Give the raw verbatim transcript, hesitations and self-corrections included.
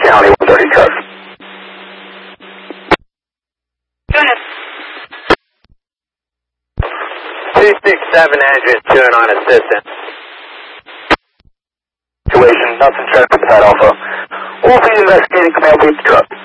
County, one thirty truck. Unit. two six seven engine, two oh nine assistant. Situation, nothing checked with that Alpha. We'll be investigating, come out with the truck.